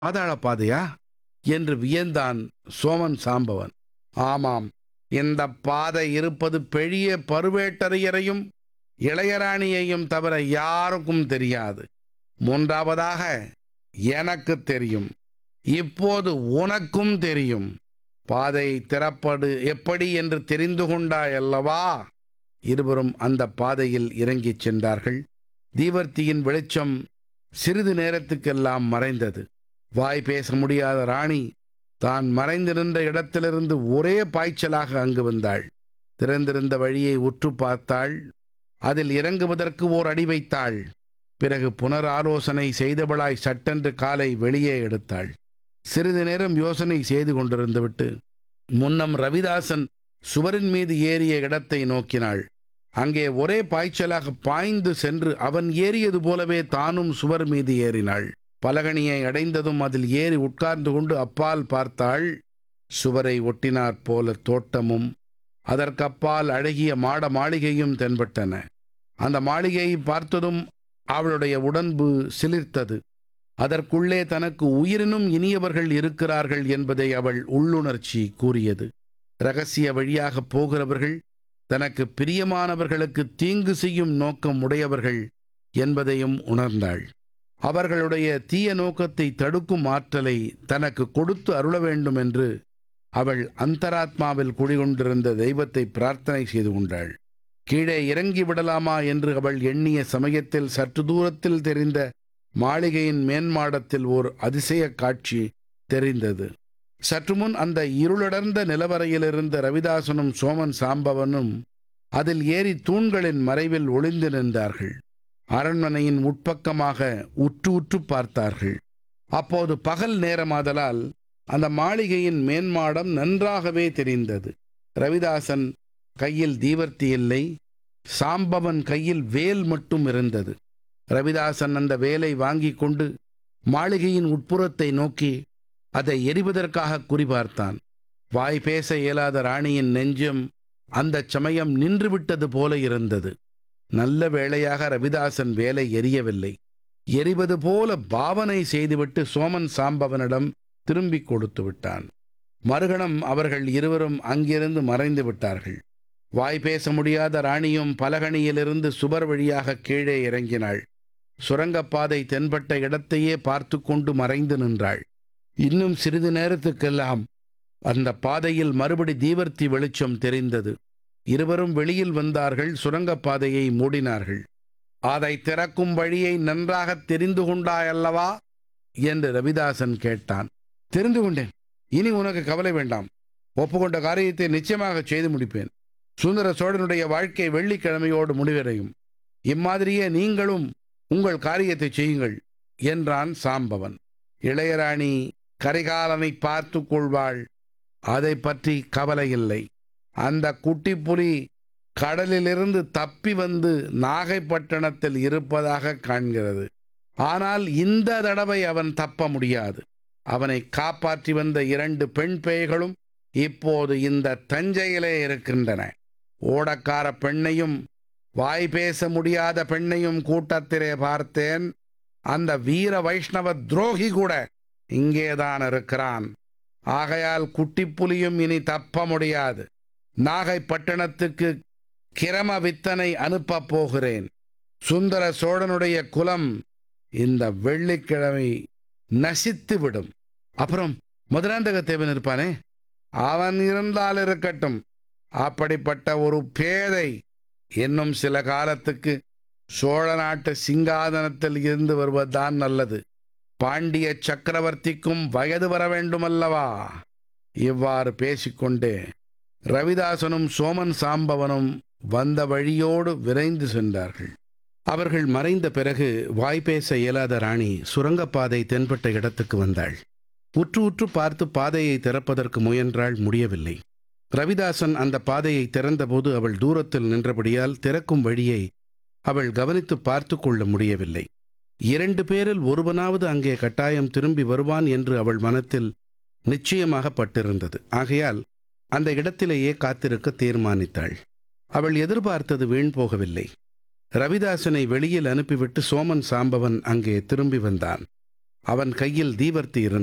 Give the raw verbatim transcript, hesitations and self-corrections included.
பாதாள பாதையா என்று வியந்தான் சோமன் சாம்பவன். ஆமாம், இந்த பாதை இருப்பது பெரிய பழுவேட்டரையரையும் இளையராணியையும் தவிர யாருக்கும் தெரியாது. மூன்றாவதாக எனக்கு தெரியும். இப்போது உனக்கும் தெரியும். பாதை திறப்பது எப்படி என்று தெரிந்து கொண்டாய் அல்லவா? இருவரும் அந்த பாதையில் இறங்கிச் சென்றார்கள். தீவர்த்தியின் வெளிச்சம் சிறிது நேரத்துக்கெல்லாம் மறைந்தது. வாய் பேச முடியாத ராணி தான் மறைந்திருந்த இடத்திலிருந்து ஒரே பாய்ச்சலாக அங்கு வந்தாள். திறந்திருந்த வழியை உற்று பார்த்தாள். அதில் இறங்குவதற்கு ஓர் அடி வைத்தாள். பிறகு புனர் ஆலோசனை செய்தவளாய் சட்டென்று காலை வெளியே எடுத்தாள். சிறிது நேரம் யோசனை செய்து கொண்டிருந்துவிட்டு முன்னம் ரவிதாசன் சுவரின் மீது ஏறிய இடத்தை நோக்கினாள். அங்கே ஒரே பாய்ச்சலாக பாய்ந்து சென்று அவன் ஏறியது போலவே தானும் சுவர் மீது ஏறினாள். பலகணியை அடைந்ததும் அதில் ஏறி உட்கார்ந்து கொண்டு அப்பால் பார்த்தாள். சுவரை ஒட்டினாற் போல தோட்டமும் அதற்கப்பால் அழகிய மாட மாளிகையும் தென்பட்டன. அந்த மாளிகையை பார்த்ததும் அவளுடைய உடம்பு சிலிர்த்தது. அதற்குள்ளே தனக்கு உயிரினும் இனியவர்கள் இருக்கிறார்கள் என்பதை அவள் உள்ளுணர்ச்சி கூறியது. இரகசிய வழியாக போகிறவர்கள் தனக்கு பிரியமானவர்களுக்கு தீங்கு செய்யும் நோக்கம் உடையவர்கள் என்பதையும் உணர்ந்தாள். அவர்களுடைய தீய நோக்கத்தை தடுக்கும் ஆற்றலை தனக்கு கொடுத்து அருள வேண்டும் என்று அவள் அந்தராத்மாவில் குடிகொண்டிருந்த தெய்வத்தை பிரார்த்தனை செய்து கொண்டாள். கீழே இறங்கி விடலாமா என்று அவள் எண்ணிய சமயத்தில் சற்று தூரத்தில் தெரிந்த மாளிகையின் மேன்மாடத்தில் ஓர் அதிசய காட்சி தெரிந்தது. சற்று முன் அந்த இருளடர்ந்த நிலவரையிலிருந்த ரவிதாசனும் சோமன் சாம்பவனும் அதில் ஏறி தூண்களின் மறைவில் ஒளிந்து நின்றார்கள். அரண்மனையின் உட்பக்கமாக உற்று உற்று பார்த்தார்கள். அப்போது பகல் நேரமாதலால் அந்த மாளிகையின் மேன்மாடம் நன்றாகவே தெரிந்தது. ரவிதாசன் கையில் தீவர்த்தி இல்லை. சாம்பவன் கையில் வேல் மட்டும் இருந்தது. ரவிதாசன் அந்த வேலை வாங்கி கொண்டு மாளிகையின் உட்புறத்தை நோக்கி அதை எரிவதற்காக குறிபார்த்தான். வாய் பேச இயலாத ராணியின் நெஞ்சம் அந்த சமயம் நின்றுவிட்டது போல இருந்தது. நல்ல வேளையாக ரவிதாசன் வேலை எரியவில்லை. எரிவது போல பாவனை செய்துவிட்டு சோமன் சாம்பவனிடம் திரும்பிக் கொடுத்து விட்டான். மறுகணம் அவர்கள் இருவரும் அங்கிருந்து மறைந்து விட்டார்கள். வாய் பேச முடியாத ராணியும் பலகணியிலிருந்து சுவர் வழியாக கீழே இறங்கினாள். சுரங்கப்பாதை தென்பட்ட இடத்தையே பார்த்து கொண்டு மறைந்து நின்றாள். இன்னும் சிறிது நேரத்துக்கெல்லாம் அந்த பாதையில் மறுபடி தீவர்த்தி வெளிச்சம் தெரிந்தது. இருவரும் வெளியில் வந்தார்கள். சுரங்கப்பாதையை மூடினார்கள். அதை திறக்கும் வழியை நன்றாக தெரிந்து கொண்டாயல்லவா என்று ரவிதாசன் கேட்டான். தெரிந்து கொண்டேன். இனி உனக்கு கவலை வேண்டாம். ஒப்புக்கொண்ட காரியத்தை நிச்சயமாக செய்து முடிப்பேன். சுந்தர சோழனுடைய வாழ்க்கை வெள்ளிக்கிழமையோடு முடிவடையும். இம்மாதிரியே நீங்களும் உங்கள் காரியத்தை செய்யுங்கள் என்றான் சாம்பவன். இளையராணி கரிகாலனை பார்த்து கொள்வாள். அதை பற்றி கவலை இல்லை. அந்த குட்டி புலி கடலிலிருந்து தப்பி வந்து நாகைப்பட்டினத்தில் இருப்பதாக காண்கிறது. ஆனால் இந்த தடவை அவன் தப்ப முடியாது. அவனை காப்பாற்றி வந்த இரண்டு பெண் பேய்களும் இப்போது இந்த தஞ்சையிலே இருக்கின்றன. ஓடக்கார பெண்ணையும் வாய் பேச முடியாத பெண்ணையும் கூட்டத்திலே பார்த்தேன். அந்த வீர வைஷ்ணவ துரோகி கூட இங்கேதான் இருக்கிறான். ஆகையால் குட்டிப்புலியும் இனி தப்ப முடியாது. நாகைப்பட்டினத்துக்கு கிரம வித்தனை அனுப்பப் போகிறேன். சுந்தர சோழனுடைய குலம் இந்த வெள்ளிக்கிழமை நசித்து விடும். அப்புறம் மதுராந்தகத்தேவன் இருப்பானே, அவன் இருந்தால் இருக்கட்டும். அப்படிப்பட்ட ஒரு பேதை இன்னும் சில காலத்துக்கு சோழ நாட்டு சிங்காதனத்தில் இருந்து வருவதுதான் நல்லது. பாண்டிய சக்கரவர்த்திக்கும் வயது வர வேண்டுமல்லவா? இவ்வாறு பேசிக்கொண்டே ரவிதாசனும் சோமன் சாம்பவனும் வந்த வழியோடு விரைந்து சென்றார்கள். அவர்கள் மறைந்த பிறகு வாய்பேச இயலாத ராணி சுரங்கப்பாதை தென்பட்ட இடத்துக்கு வந்தாள். உற்று உற்று பார்த்து பாதையை திறப்பதற்கு முயன்றாள். முடியவில்லை. ரவிதாசன் அந்த பாதையை திறந்தபோது அவள் தூரத்தில் நின்றபடியால் திறக்கும் வழியை அவள் கவனித்து பார்த்து கொள்ள முடியவில்லை. இரண்டு பேரில் ஒருவனாவது அங்கே கட்டாயம் திரும்பி வருவான் என்று அவள் மனத்தில் நிச்சயமாக பட்டிருந்தது. ஆகையால் அந்த இடத்திலேயே காத்திருக்க தீர்மானித்தாள். அவள் எதிர்பார்த்தது வீண் போகவில்லை. ரவிதாசனை வெளியில் அனுப்பிவிட்டு சோமன் சாம்பவன் அங்கே திரும்பி வந்தான். அவன் கையில் தீவர்த்தி இருந்தது.